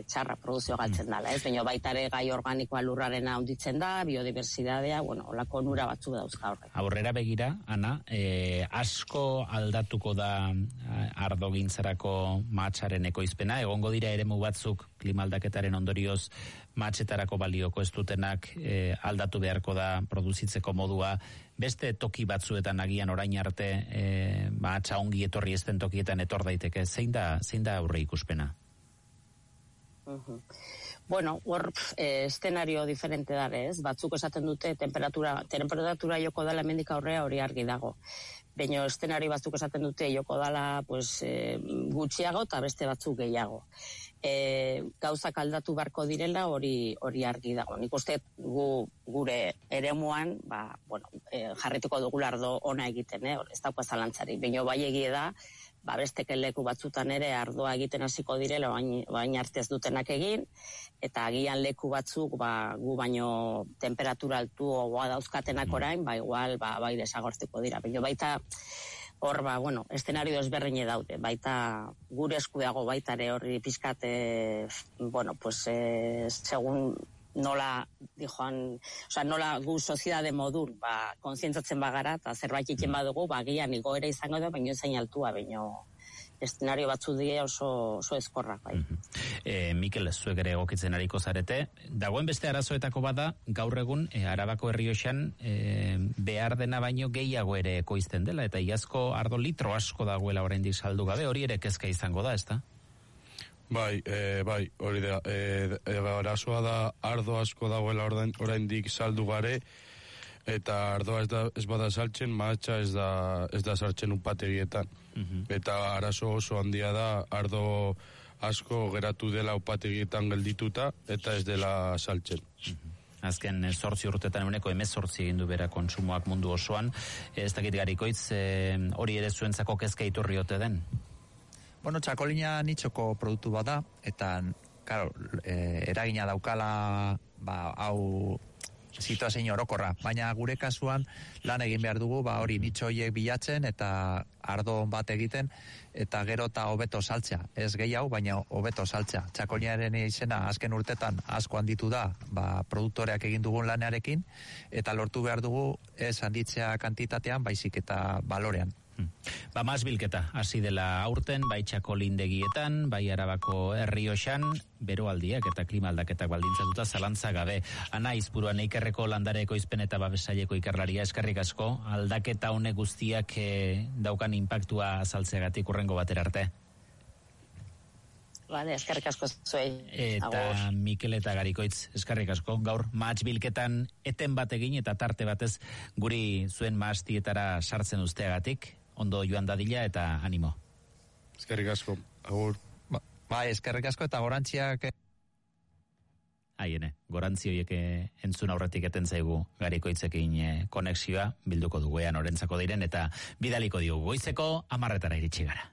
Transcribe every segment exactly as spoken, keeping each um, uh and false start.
txarra, produzio galtzen dela, ez? Baina baita ere gai organikoa lurrarena handitzen da, biodibertsitatea, bueno, olako onura batzu dauzka horrek. Aurrera begira, Ana, eh, asko aldatuko da ardogintzarako mahatsaren ekoizpena, egongo dira eremu batzuk klimaldaketaren ondorioz mahatsetarako balioko ez dutenak eh, aldatu beharko da produzitzeko modua, beste toki batzuetan agian orain arte eh, mahatsa ongi etorri ez den tokietan etor daiteke, zein da, zein da aurre ikuspena? Uh-huh. Bueno, hor eh, eszenario diferente da, ez? Batzuk esaten dute temperatura, temperatura joko dela hemendik aurrea hori argi dago. Baina eszenario batzuk esaten dute joko dela pues, eh, gutxiago eta beste batzuk gehiago. E, gauzak aldatu beharko direla hori hori argi dago. Nik uste gu, gure eremuan ba, bueno, e, jarrituko dugula ardo ona egiten, eh? Ez dago zalantzari. Baina bai egie da, ba, beste leku batzutan ere ardoa egiten hasiko direla, baina bain arte ez dutenak egin, eta agian leku batzuk ba, gu baino temperatura altu oa dauzkatenak orain, ba, igual ba, bai desagortuko dira. Baina baita hor, ba, bueno, eszenario ezberdine daude, baita gure esku dago baita ere horri pizkat, eh, bueno, pues, eh, segun nola, dijoan, oza, nola gu soziedade modun, ba, kontzientzatzen bagara, eta zerbait egiten badugu, ba, gian igoera izango da, baino zain altua, baino eszenario batzu die oso, oso ezkorrak, bai. E, Mikel, zuek ere egokitzen ariko zarete, dagoen beste arazoetako bada, gaur egun, e, Arabako Errioxan, e, behar dena baino gehiago ere ekoizten dela, eta iazko ardo litro asko dagoela oraindik saldu gabe, hori ere kezka izango da, ezta? Bai, e, bai, hori da, e, e, arazoa da ardo asko dagoela oraindik saldu gare, eta ardoa ez, da, ez bada saltzen, mahatsa ez da, ez da sartzen upategietan. Uh-huh. Eta arazo oso handia da, ardo asko geratu dela upategietan geldituta, eta ez dela saltzen. Uh-huh. Azken zortzi urtetan eguneko emezortzi egin du bera kontsumoak mundu osoan. Ez dakit Garikoitz, hori ere zuentzako kezka iturri ote den? Bueno, txakolina nitxoko produktu bat da, eta, claro, e, eragina daukala, ba, hau situazio orokorra, baina gure kasuan lan egin behar dugu, ba hori nitxo horiek bilatzen eta ardo bat egiten, eta gero eta hobeto saltzea, ez gehiago, baina hobeto saltzea. Txakoliniaren izena azken urtetan asko handitu da, ba produktoreak egin dugun lanearekin, eta lortu behar dugu ez handitzea kantitatean, baizik eta balorean. Ba, maz bilketa, hasi dela aurten, bai txakolindegietan, bai Arabako Errioxan, beroaldiak eta klimaldaketak baldintzatuta zalantza gabe. Ana, Izpuruan Eikerreko landare ekoizpen eta babesaileko ikerlaria, eskerrik asko, aldaketa honek guztiak eh, daukan inpaktua azaltzeagatik urrengo batera arte. Vale, eskerrik asko zuei. Eta Agor. Mikel eta Garikoitz, eskerrik asko. Gaur, mahats bilketan eten bat egin eta tarte batez guri zuen mahastietara sartzen usteagatik. Ondo joan dadila eta animo. Eskerrik asko, agur. Ba, ba eskerrik asko eta gorantziak... Haiene, gorantzi horiek entzun aurretik eten zaigu Garikoitzekin konexioa, bilduko dugu ean orentzako diren, eta bidaliko diogu goizeko amarretara iritsi gara.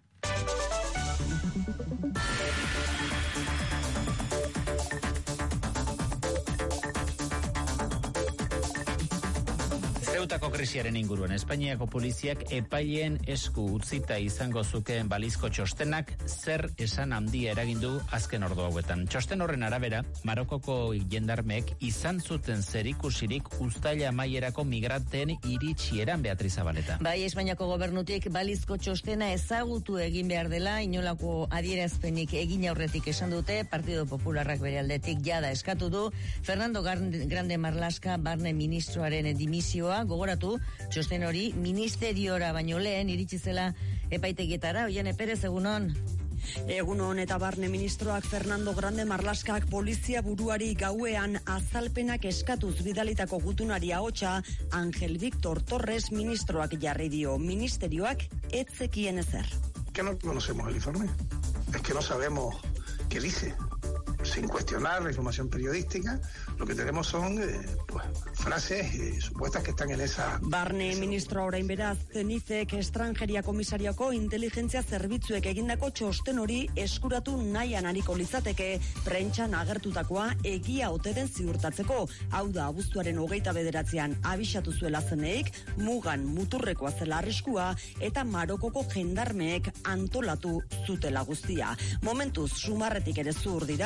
Zeutako krisiaren inguruan, Espainiako poliziak epaileen esku utzita izango zukeen balizko txostenak zer esan handia eragindu azken ordu hauetan. Txosten horren arabera, Marokoko jendarmek izan zuten zerikusirik uztaila amaierako migranteen iritsieran, Beatriz Zabaleta. Bai, Espainiako gobernutik balizko txostena ezagutu egin behar dela, inolako adierazpenik egin aurretik esan dute, Partido Popularrak bere aldetik jada eskatu du, Fernando Grande Marlaska barne ministroaren dimisioa, gogoratu, txosten hori ministeriora baino lehen iritsi zela epaitegietara. Oiane Perez, egunon. Egunon, eta barne ministroak Fernando Grande Marlaskak polizia buruari gauean azalpenak eskatuz bidalitako gutunari ahotsa Ángel Víctor Torres ministroak jarri dio. Ministerioak ez zekien ezer. Que no conocemos el informe. Es que no sabemos qué dice. Sin cuestionar la información periodística, lo que tenemos son eh, pues, frases eh, supuestas que están en esa... Barne esa... ministro orain beraz, Zenizek estrangeria komisariako inteligentzia zerbitzuek egindako txosten hori eskuratu nahian ariko litzateke prentxan agertutakoa egia ote den ziurtatzeko. Hau da, abuztuaren hogeita bederatzean abisatu zuela zeneik, mugan muturrekoa zela arriskua eta Marokoko jendarmeek antolatu zutela guztia. Momentuz, sumarretik ere zur dira